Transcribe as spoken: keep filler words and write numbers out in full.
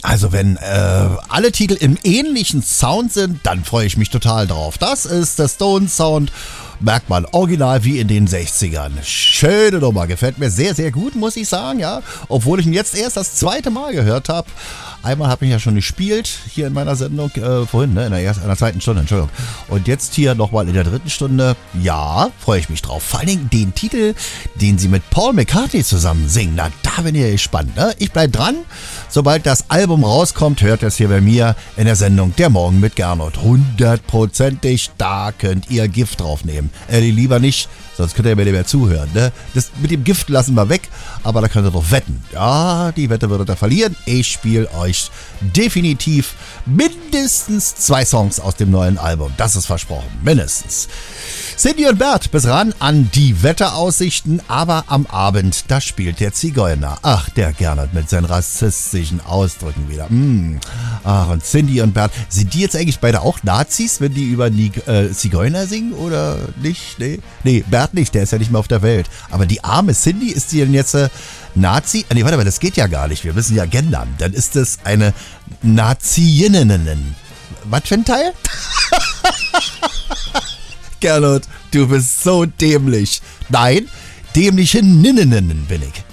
Also wenn äh, alle Titel im ähnlichen Sound sind, dann freue ich mich total drauf. Das ist der Stones-Sound, merkt man original wie in den sechzigern. Schöne Nummer, gefällt mir sehr, sehr gut, muss ich sagen, ja. Obwohl ich ihn jetzt erst das zweite Mal gehört habe. Einmal habe ich ja schon gespielt, hier in meiner Sendung, äh, vorhin, ne, in der, ersten, in der zweiten Stunde, Entschuldigung. Und jetzt hier nochmal in der dritten Stunde, ja, freue ich mich drauf. Vor allen Dingen den Titel, den sie mit Paul McCartney zusammen singen, na, da bin ich gespannt, ne? Ich bleib dran, sobald das Album rauskommt, hört ihr es hier bei mir in der Sendung Der Morgen mit Gernot. Hundertprozentig, da könnt ihr Gift draufnehmen. Äh, lieber nicht, sonst könnt ihr mir nicht mehr zuhören, ne? Das mit dem Gift lassen wir weg, aber da könnt ihr doch wetten. Ja, die Wette würdet ihr verlieren. Ich spiele euch definitiv mindestens zwei Songs aus dem neuen Album. Das ist versprochen. Mindestens. Cindy und Bert bis ran an die Wetteraussichten, aber am Abend, da spielt der Zigeuner. Ach, der Gernot mit seinen rassistischen Ausdrücken wieder. Mm. Ach, und Cindy und Bert, sind die jetzt eigentlich beide auch Nazis, wenn die über die äh, Zigeuner singen oder nicht? Nee, nee, Bert nicht, der ist ja nicht mehr auf der Welt. Aber die arme Cindy, ist die denn jetzt äh, Nazi? Nee, warte mal, das geht ja gar nicht. Wir müssen ja gendern. Dann ist es eine Naziinnen. Was für ein Teil? Gernot, du bist so dämlich. Nein, dämliche Ninnenen bin ich.